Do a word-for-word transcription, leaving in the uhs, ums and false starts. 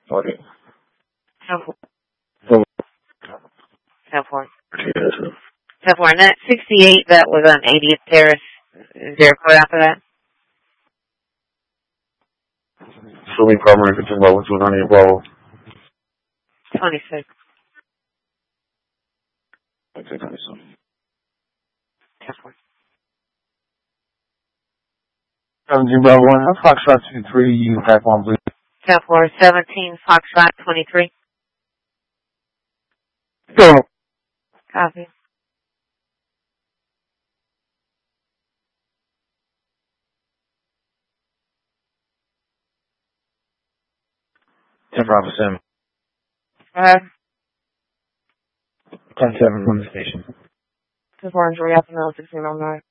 Okay. ten four. So, ten four. yes. ten four. And that sixty-eight, that was on eightieth Terrace. Is there a code after that? So we primary concern about what's going on in your Bravo. twenty-six. Okay, twenty-six. ten four. seventeen Bravo one, Foxtrot two three, you can pack one, please. ten four. seventeen, Foxtrot twenty-three. Go. Copy. ten Bravo seven. Go ahead. ten seven from the station. ten four, enjoy afternoon, sixteen oh nine.